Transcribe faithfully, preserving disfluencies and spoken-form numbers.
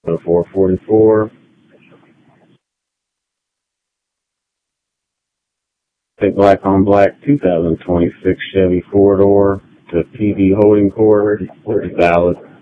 four forty-four. Take black on black two thousand twenty-six Chevy four-door to P V Holding Court. Valid.